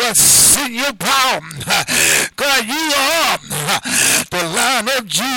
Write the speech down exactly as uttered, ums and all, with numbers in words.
God, send your power. God, you are the Lamb of Jesus.